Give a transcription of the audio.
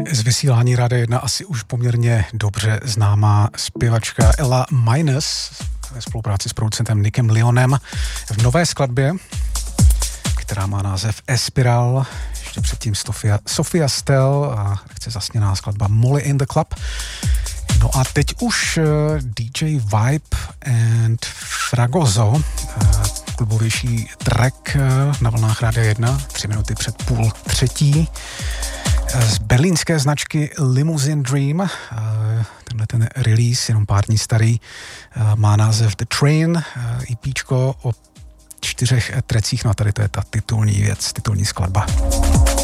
Z vysílání Rádia 1 asi už poměrně dobře známá zpěvačka Ella Minus ve spolupráci s producentem Nickem Lyonem v nové skladbě, která má název Espiral, ještě předtím Sophia Stell a chce zasněná skladba Molly in the Club. No a teď už DJ Vibe and Fragoso, klubovější track na vlnách Rádia 1, 3 minuty před 2:30. Z berlínské značky Limousine Dream. Tenhle ten release, jenom pár dní starý, má název The Train, EPčko o 4 trecích, no a tady to je ta titulní věc, titulní skladba.